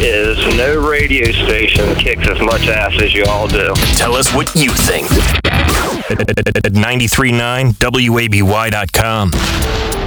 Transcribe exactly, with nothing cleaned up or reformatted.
is no radio station kicks as much ass as you all do. Tell us what you think at ninety-three point nine W A B Y dot com.